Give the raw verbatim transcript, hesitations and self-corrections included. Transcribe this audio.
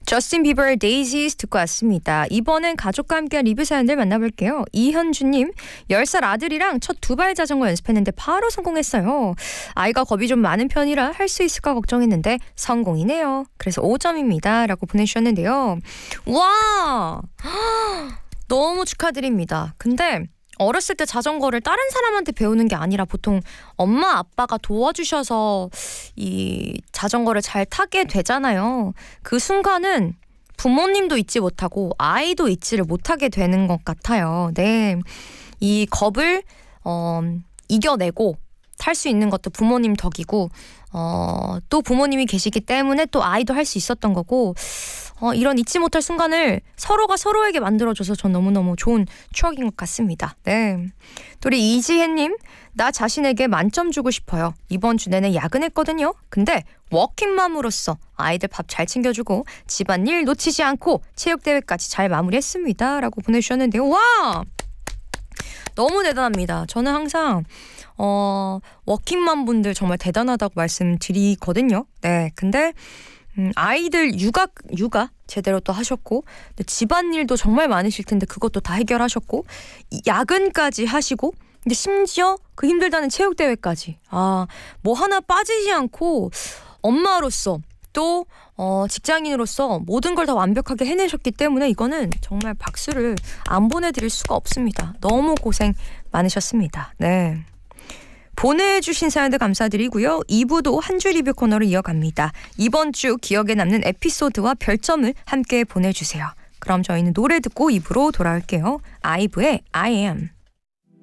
저스틴 비버의 Daisies 듣고 왔습니다. 이번엔 가족과 함께한 리뷰 사연들 만나볼게요. 이현주님, 열 살 아들이랑 첫 두발 자전거 연습했는데 바로 성공했어요. 아이가 겁이 좀 많은 편이라 할 수 있을까 걱정했는데 성공이네요. 그래서 오 점입니다. 라고 보내주셨는데요. 와! 너무 축하드립니다. 근데 어렸을 때 자전거를 다른 사람한테 배우는 게 아니라 보통 엄마 아빠가 도와주셔서 이 자전거를 잘 타게 되잖아요. 그 순간은 부모님도 잊지 못하고 아이도 잊지를 못하게 되는 것 같아요. 네, 이 겁을 어, 이겨내고 탈 수 있는 것도 부모님 덕이고 어, 또 부모님이 계시기 때문에 또 아이도 할 수 있었던 거고 어, 이런 잊지 못할 순간을 서로가 서로에게 만들어줘서 전 너무너무 좋은 추억인 것 같습니다. 네, 또 우리 이지혜님, 나 자신에게 만점 주고 싶어요. 이번 주 내내 야근했거든요. 근데 워킹맘으로서 아이들 밥 잘 챙겨주고 집안일 놓치지 않고 체육대회까지 잘 마무리했습니다. 라고 보내주셨는데요. 와! 너무 대단합니다. 저는 항상 어, 워킹맘 분들 정말 대단하다고 말씀드리거든요. 네, 근데 음, 아이들 육아 육아 제대로 또 하셨고 집안일도 정말 많으실 텐데 그것도 다 해결하셨고 야근까지 하시고 근데 심지어 그 힘들다는 체육대회까지 아, 뭐 하나 빠지지 않고 엄마로서 또 어, 직장인으로서 모든 걸 다 완벽하게 해내셨기 때문에 이거는 정말 박수를 안 보내드릴 수가 없습니다. 너무 고생 많으셨습니다. 네. 보내주신 사연들 감사드리고요. 이 부도 한 줄 리뷰 코너로 이어갑니다. 이번 주 기억에 남는 에피소드와 별점을 함께 보내주세요. 그럼 저희는 노래 듣고 이 부로 돌아올게요. 아이브의 I am.